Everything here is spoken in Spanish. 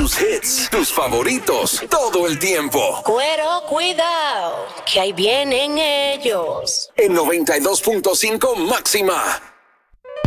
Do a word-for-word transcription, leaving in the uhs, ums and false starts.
tus hits, tus favoritos, todo el tiempo. Cuero, cuidado, que ahí vienen ellos. En noventa y dos punto cinco máxima.